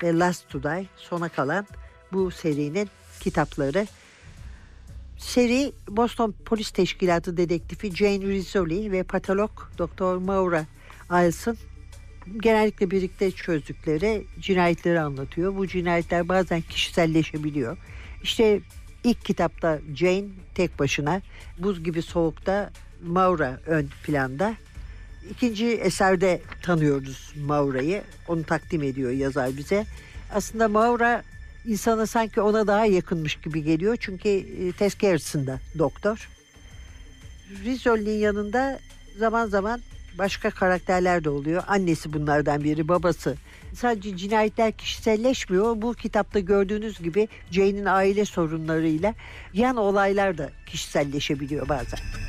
ve Last to Die, sona kalan bu serinin kitapları. Seri Boston Polis Teşkilatı dedektifi Jane Rizzoli ve patolog Dr. Maura Iles'ın genellikle birlikte çözdükleri cinayetleri anlatıyor. Bu cinayetler bazen kişiselleşebiliyor. İşte ilk kitapta Jane tek başına, buz gibi soğukta Maura ön planda. İkinci eserde tanıyoruz Maura'yı. Onu takdim ediyor yazar bize. Aslında Maura insana sanki ona daha yakınmış gibi geliyor. Çünkü Tess Garretson da doktor. Rizzoli'nin yanında zaman zaman başka karakterler de oluyor. Annesi bunlardan biri, babası. Sadece cinayetler kişiselleşmiyor. Bu kitapta gördüğünüz gibi Jane'in aile sorunlarıyla yan olaylar da kişiselleşebiliyor bazen.